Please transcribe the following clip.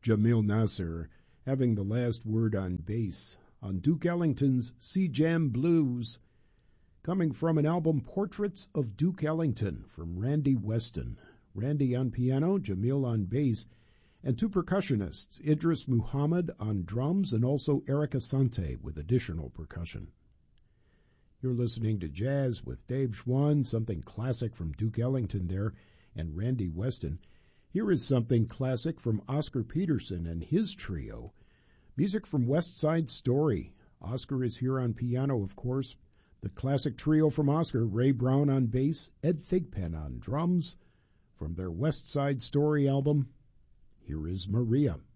Jamil Nasser having the last word on bass on Duke Ellington's Sea Jam Blues, coming from an album Portraits of Duke Ellington from Randy Weston. Randy on piano, Jamil on bass, and two percussionists, Idris Muhammad on drums and also Eric Asante with additional percussion. You're listening to Jazz with Dave Schwann, something classic from Duke Ellington there, and Randy Weston. Here is something classic from Oscar Peterson and his trio. Music from West Side Story. Oscar is here on piano, of course. The classic trio from Oscar, Ray Brown on bass, Ed Thigpen on drums. From their West Side Story album, here is Maria.